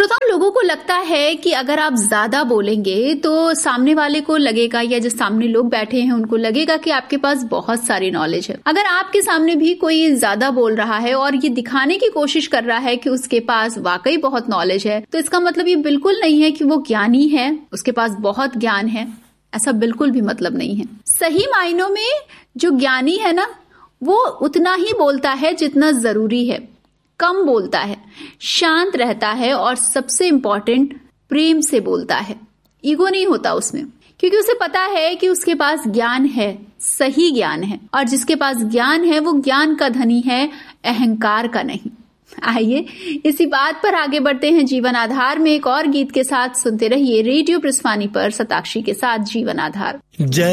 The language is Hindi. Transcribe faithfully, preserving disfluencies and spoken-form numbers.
श्रोताओं, लोगों को लगता है कि अगर आप ज्यादा बोलेंगे तो सामने वाले को लगेगा, या जो सामने लोग बैठे हैं उनको लगेगा कि आपके पास बहुत सारी नॉलेज है। अगर आपके सामने भी कोई ज्यादा बोल रहा है और ये दिखाने की कोशिश कर रहा है कि उसके पास वाकई बहुत नॉलेज है, तो इसका मतलब ये बिल्कुल नहीं है कि वो ज्ञानी है, उसके पास बहुत ज्ञान है। ऐसा बिल्कुल भी मतलब नहीं है। सही मायनों में जो ज्ञानी है ना, वो उतना ही बोलता है जितना जरूरी है, कम बोलता है, शांत रहता है और सबसे इंपॉर्टेंट प्रेम से बोलता है। ईगो नहीं होता उसमें, क्योंकि उसे पता है कि उसके पास ज्ञान है, सही ज्ञान है, और जिसके पास ज्ञान है वो ज्ञान का धनी है, अहंकार का नहीं। आइए इसी बात पर आगे बढ़ते हैं जीवन आधार में एक और गीत के साथ। सुनते रहिए रेडियो प्रस्वानी पर सताक्षी के साथ जीवन आधार। जय